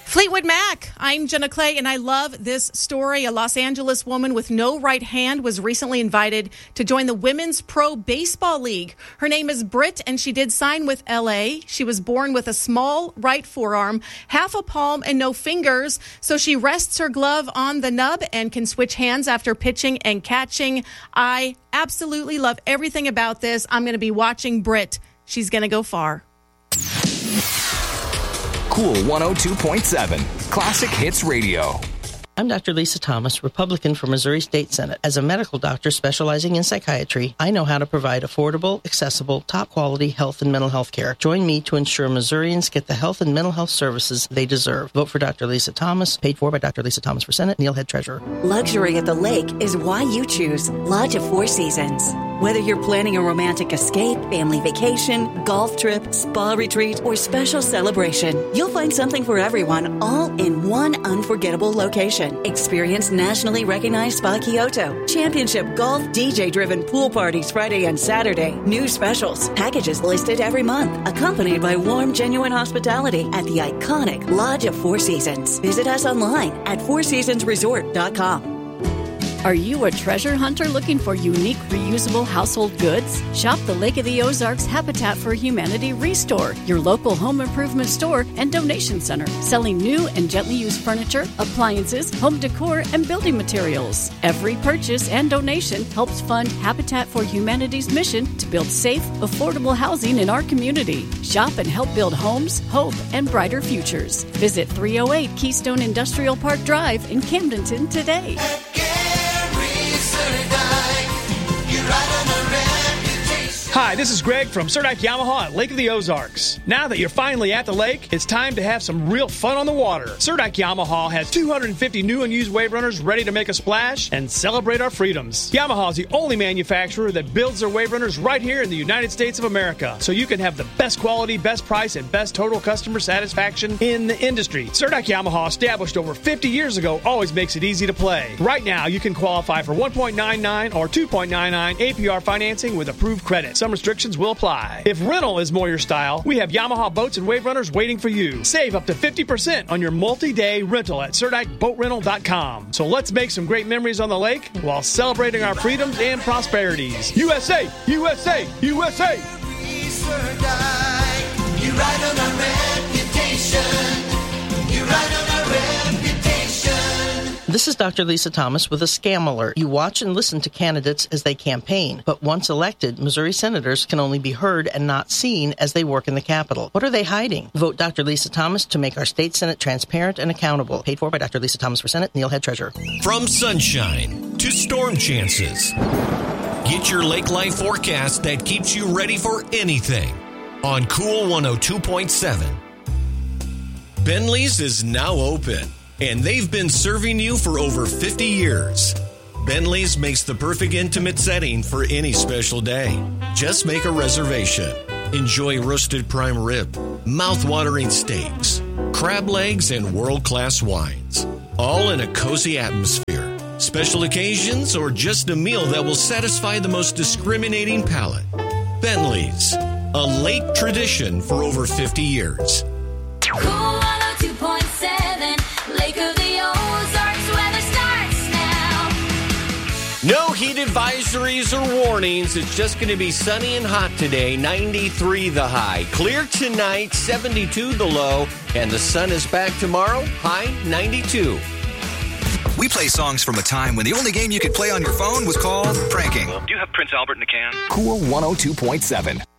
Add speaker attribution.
Speaker 1: Fleetwood Mac. I'm Jenna Clay, and I love this story. A Los Angeles woman with no right hand was recently invited to join the Women's Pro Baseball League. Her name is Britt, and she did sign with L.A. She was born with a small right forearm, half a palm, and no fingers, so she rests her glove on the nub and can switch hands after pitching and catching. I absolutely love everything about this. I'm going to be watching Britt. She's going to go far.
Speaker 2: Cool 102.7, Classic Hits Radio.
Speaker 3: I'm Dr. Lisa Thomas, Republican for Missouri State Senate. As a medical doctor specializing in psychiatry, I know how to provide affordable, accessible, top-quality health and mental health care. Join me to ensure Missourians get the health and mental health services they deserve. Vote for Dr. Lisa Thomas, paid for by Dr. Lisa Thomas for Senate, Neil Head Treasurer.
Speaker 4: Luxury at the lake is why you choose Lodge of Four Seasons. Whether you're planning a romantic escape, family vacation, golf trip, spa retreat, or special celebration, you'll find something for everyone all in one unforgettable location. Experience nationally recognized Spa Kyoto, championship golf, DJ-driven pool parties Friday and Saturday, new specials, packages listed every month, accompanied by warm, genuine hospitality at the iconic Lodge of Four Seasons. Visit us online at fourseasonsresort.com.
Speaker 5: Are you a treasure hunter looking for unique, reusable household goods? Shop the Lake of the Ozarks Habitat for Humanity Restore, your local home improvement store and donation center, selling new and gently used furniture, appliances, home decor, and building materials. Every purchase and donation helps fund Habitat for Humanity's mission to build safe, affordable housing in our community. Shop and help build homes, hope, and brighter futures. Visit 308 Keystone Industrial Park Drive in Camdenton today.
Speaker 6: Hi, this is Greg from Surdyke Yamaha at Lake of the Ozarks. Now that you're finally at the lake, it's time to have some real fun on the water. Surdyke Yamaha has 250 new and used wave runners ready to make a splash and celebrate our freedoms. Yamaha is the only manufacturer that builds their wave runners right here in the United States of America, so you can have the best quality, best price, and best total customer satisfaction in the industry. Surdyke Yamaha, established over 50 years ago, always makes it easy to play. Right now, you can qualify for 1.99 or 2.99 APR financing with approved credit. Some restrictions will apply. If rental is more your style, we have Yamaha boats and wave runners waiting for you. Save up to 50% on your multi-day rental at SurdikeBoatRental.com. So let's make some great memories on the lake while celebrating our freedoms and prosperities. USA! USA! USA! You ride on our reputation. You ride on our reputation.
Speaker 3: This is Dr. Lisa Thomas with a scam alert. You watch and listen to candidates as they campaign, but once elected, Missouri senators can only be heard and not seen as they work in the Capitol. What are they hiding? Vote Dr. Lisa Thomas to make our state Senate transparent and accountable. Paid for by Dr. Lisa Thomas for Senate, Neil Head Treasurer.
Speaker 7: From sunshine to storm chances, get your lake life forecast that keeps you ready for anything on Cool 102.7. Bentley's is now open, and they've been serving you for over 50 years. Bentley's makes the perfect intimate setting for any special day. Just make a reservation. Enjoy roasted prime rib, mouth-watering steaks, crab legs, and world-class wines. All in a cozy atmosphere. Special occasions or just a meal that will satisfy the most discriminating palate. Bentley's, a lake tradition for over 50 years.
Speaker 8: Cool 102.7, Lake of the Ozarks, weather starts now.
Speaker 7: No heat advisories or warnings. It's just going to be sunny and hot today. 93 the high. Clear tonight, 72 the low. And the sun is back tomorrow, high 92.
Speaker 2: We play songs from a time when the only game you could play on your phone was called pranking.
Speaker 9: Do you have Prince Albert in the can?
Speaker 2: Cool 102.7.